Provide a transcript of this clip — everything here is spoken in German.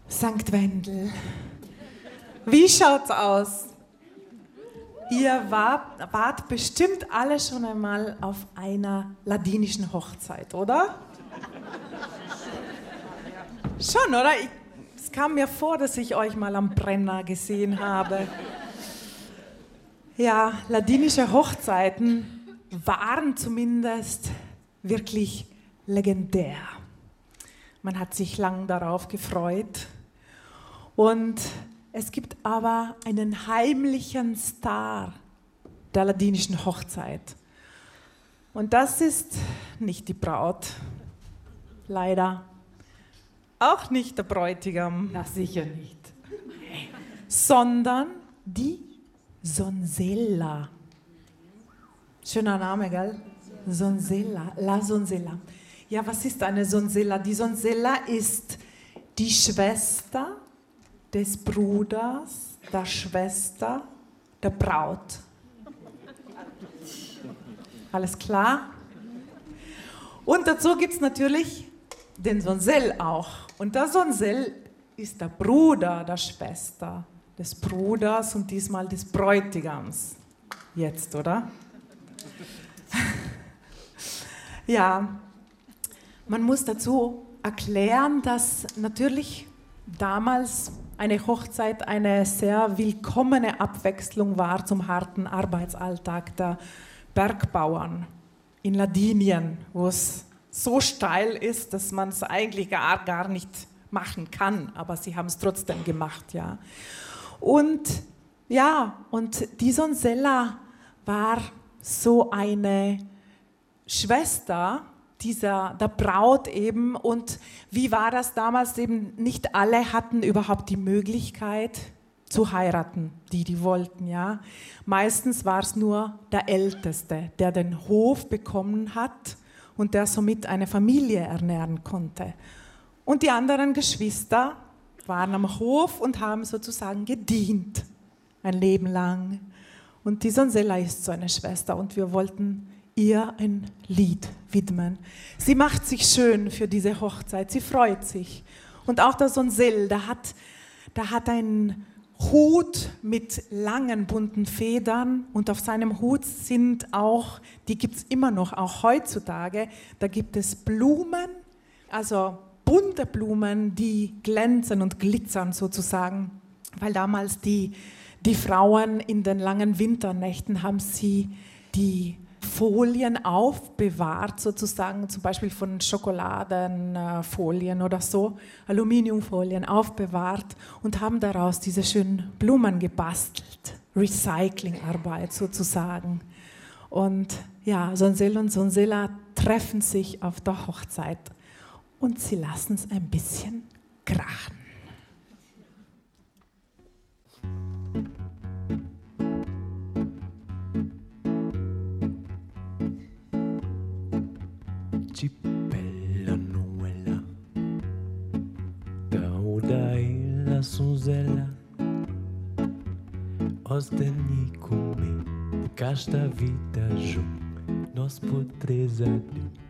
Sankt Wendel. Wie schaut's aus? Ihr wart bestimmt alle schon einmal auf einer ladinischen Hochzeit, oder? Schon, oder? Es kam mir vor, dass ich euch mal am Brenner gesehen habe. Ja, ladinische Hochzeiten waren zumindest wirklich legendär. Man hat sich lang darauf gefreut. Und es gibt aber einen heimlichen Star der ladinischen Hochzeit. Und das ist nicht die Braut, leider. Auch nicht der Bräutigam. Na, sicher nicht. Sondern die Sonzella. Schöner Name, gell? Sonzella, la Sonzella. Ja, was ist eine Sonzella? Die Sonzella ist die Schwester des Bruders, der Schwester, der Braut. Alles klar? Und dazu gibt es natürlich den Sonsel auch. Und der Sonsel ist der Bruder der Schwester, des Bruders und diesmal des Bräutigams. Jetzt, oder? Ja, man muss dazu erklären, dass natürlich damals eine Hochzeit eine sehr willkommene Abwechslung war zum harten Arbeitsalltag der Bergbauern in Ladinien, wo es so steil ist, dass man es eigentlich gar nicht machen kann, aber sie haben es trotzdem gemacht, ja. Und die Sonzella war so eine Schwester der Braut eben. Und wie war das damals eben? Nicht alle hatten überhaupt die Möglichkeit zu heiraten, die wollten, ja. Meistens war es nur der Älteste, der den Hof bekommen hat und der somit eine Familie ernähren konnte. Und die anderen Geschwister waren am Hof und haben sozusagen gedient, ein Leben lang. Und die Sonzella ist so eine Schwester und wir wollten ihr ein Lied widmen. Sie macht sich schön für diese Hochzeit, sie freut sich. Und auch der Sonsel, der hat einen Hut mit langen bunten Federn und auf seinem Hut sind auch, die gibt es immer noch, auch heutzutage, da gibt es Blumen, also bunte Blumen, die glänzen und glitzern sozusagen, weil damals die Frauen in den langen Winternächten haben sie die Folien aufbewahrt, sozusagen zum Beispiel von Schokoladenfolien oder so, Aluminiumfolien aufbewahrt und haben daraus diese schönen Blumen gebastelt. Recyclingarbeit sozusagen. Und ja, Sonsel und Sonzella treffen sich auf der Hochzeit und sie lassen es ein bisschen krachen. Bella Noella, da e la Sonzella, osteni come casta vita jun, nós por três a